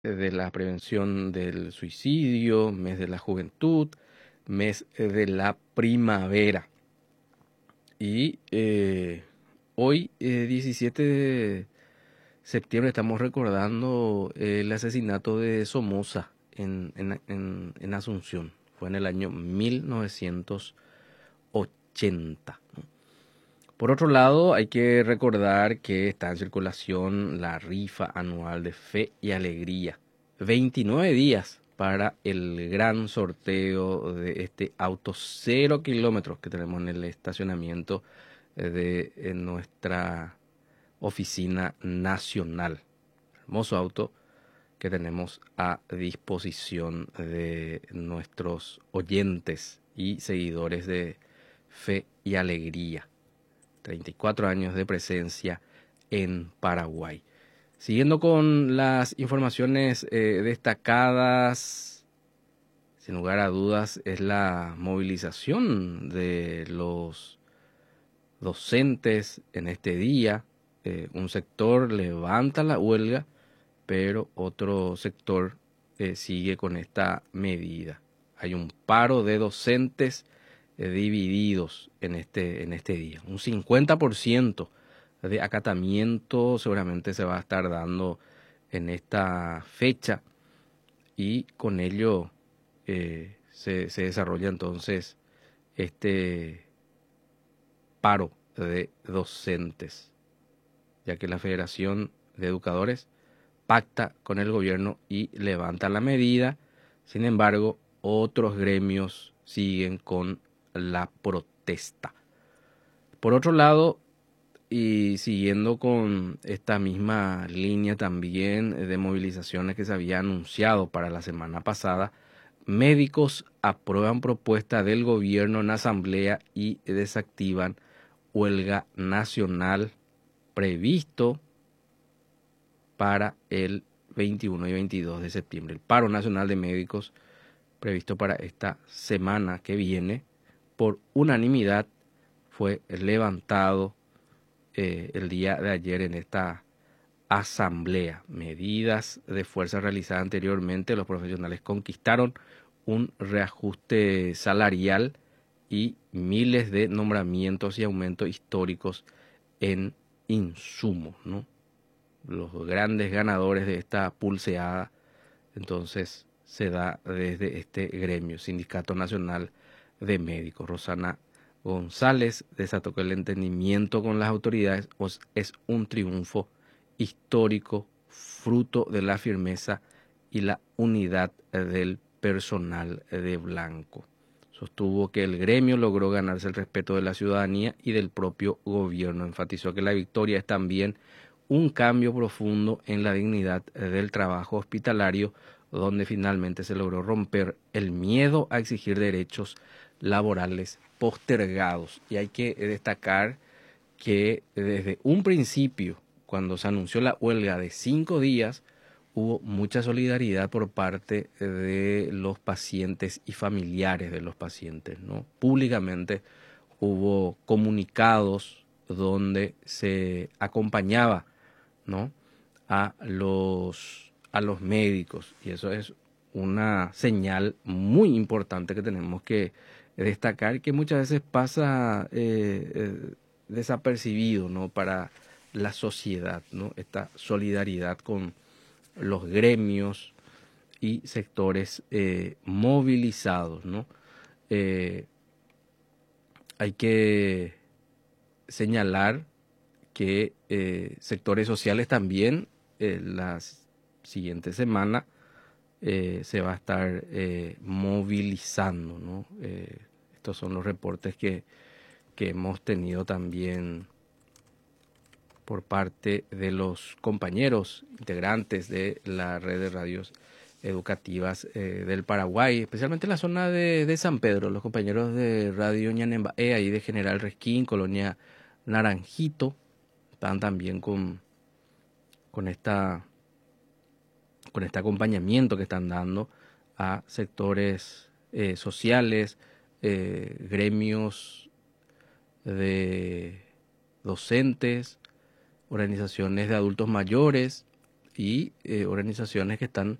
de la prevención del suicidio, mes de la juventud, mes de la primavera. Y hoy, 17 de septiembre, estamos recordando el asesinato de Somoza en Asunción. Fue en el año 1980. Por otro lado, hay que recordar que está en circulación la rifa anual de Fe y Alegría. 29 días para el gran sorteo de este auto 0 kilómetros que tenemos en el estacionamiento de nuestra oficina nacional. Hermoso auto que tenemos a disposición de nuestros oyentes y seguidores de Fe y Alegría. 34 años de presencia en Paraguay. Siguiendo con las informaciones destacadas, sin lugar a dudas, es la movilización de los docentes en este día. Un sector levanta la huelga, pero otro sector sigue con esta medida. Hay un paro de docentes divididos en este día. Un 50% de acatamiento seguramente se va a estar dando en esta fecha y con ello se desarrolla entonces este paro de docentes, ya que la Federación de Educadores pacta con el gobierno y levanta la medida. Sin embargo, otros gremios siguen con la protesta. Por otro lado, y siguiendo con esta misma línea también de movilizaciones que se había anunciado para la semana pasada, médicos aprueban propuesta del gobierno en asamblea y desactivan huelga nacional previsto para el 21 y 22 de septiembre. El paro nacional de médicos previsto para esta semana que viene, por unanimidad, fue levantado el día de ayer en esta asamblea. Medidas de fuerza realizadas anteriormente, los profesionales conquistaron un reajuste salarial y miles de nombramientos y aumentos históricos en insumos, ¿no? Los grandes ganadores de esta pulseada, entonces, se da desde este gremio, Sindicato Nacional de Médicos. Rosana González desató que el entendimiento con las autoridades es un triunfo histórico, fruto de la firmeza y la unidad del personal de blanco. Sostuvo que el gremio logró ganarse el respeto de la ciudadanía y del propio gobierno. Enfatizó que la victoria es también un cambio profundo en la dignidad del trabajo hospitalario, donde finalmente se logró romper el miedo a exigir derechos laborales postergados. Y hay que destacar que desde un principio, cuando se anunció la huelga de 5 días, hubo mucha solidaridad por parte de los pacientes y familiares de los pacientes, ¿no? Públicamente hubo comunicados donde se acompañaba, ¿no?, a los médicos, y eso es una señal muy importante que tenemos que destacar, que muchas veces pasa desapercibido, ¿no?, para la sociedad, ¿no?, esta solidaridad con los gremios y sectores movilizados, ¿no? Hay que señalar que sectores sociales también la siguiente semana se va a estar movilizando, ¿no? Estos son los reportes que hemos tenido también por parte de los compañeros integrantes de la red de radios educativas del Paraguay, especialmente en la zona de San Pedro, los compañeros de Radio Ñanembaé, ahí de General Resquín, Colonia Naranjito, están también con esta con este acompañamiento que están dando a sectores sociales, gremios de docentes, organizaciones de adultos mayores y organizaciones que están